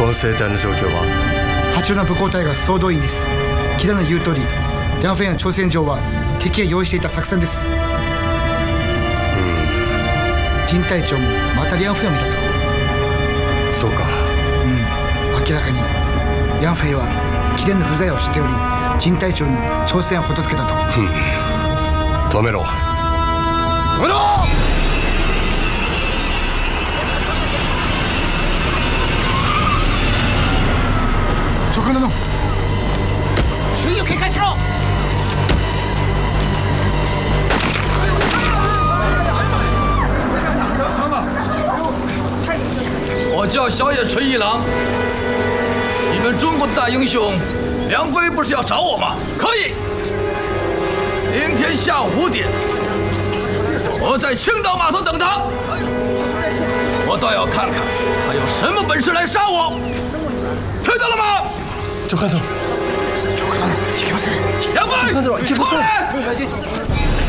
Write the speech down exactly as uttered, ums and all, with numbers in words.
今生隊の状況は？ 八王の武功隊が総動員です。キラの言う通り、リャンフェイの挑戦状は敵が用意していた作戦です。うん。陳隊長もまたリャンフェイを見たと。 そうか。 うん。明らかにリャンフェイはキレンの不在を知っており、陳隊長に挑戦をことつけたと。うん。 止めろ。止めろ。 長官殿、周囲を警戒しろ。 我叫小野纯一郎，你们中国大英雄梁飞不是要找我吗？可以，明天下午五点，我在青岛码头等他。我倒要看看他有什么本事来杀我，听到了吗？ 長官殿、長官殿、いけません。 梁飞， 長官殿、いけません。